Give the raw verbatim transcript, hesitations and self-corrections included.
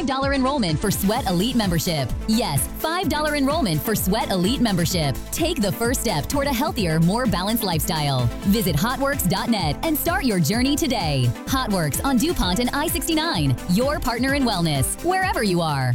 five dollar enrollment for Sweat Elite membership. Yes, five dollar enrollment for Sweat Elite membership. Take the first step toward a healthier, more balanced lifestyle. Visit hotworks dot net and start your journey today. HotWorks on DuPont and I sixty-nine. Your partner in wellness, wherever you are.